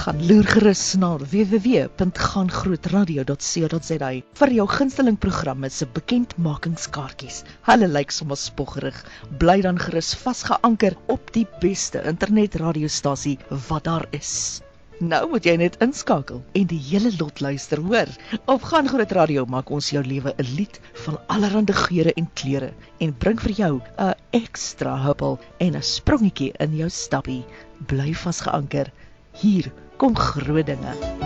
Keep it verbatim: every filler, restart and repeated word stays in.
Gaan loer gerus na w w w punt gaan groot radio punt co punt za vir jou gunsteling programme se bekendmakingskaartjies. Hulle lyk sommer spoggerig. Bly dan gerus vasgeanker op die beste internetradiostasie wat daar is. Nou moet jy net inskakel en die hele lot luister, hoor. Op Gaan Groot Radio maak ons jou lewe 'n lied van allerhande geure en kleure en bring vir jou 'n ekstra huppel en 'n sprongetjie in jou stappie. Bly vasgeanker. Hier kom groot dinge.